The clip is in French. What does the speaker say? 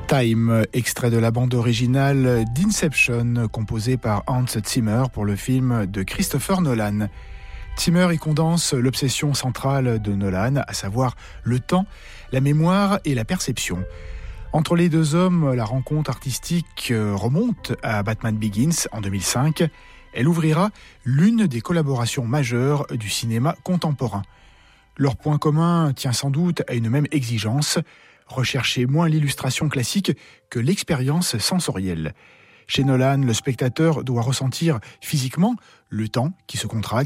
Time, extrait de la bande originale d'Inception, composée par Hans Zimmer pour le film de Christopher Nolan. Zimmer y condense l'obsession centrale de Nolan, à savoir le temps, la mémoire et la perception. Entre les deux hommes, la rencontre artistique remonte à Batman Begins en 2005. Elle ouvrira l'une des collaborations majeures du cinéma contemporain. Leur point commun tient sans doute à une même exigence, rechercher moins l'illustration classique que l'expérience sensorielle. Chez Nolan, le spectateur doit ressentir physiquement le temps qui se contracte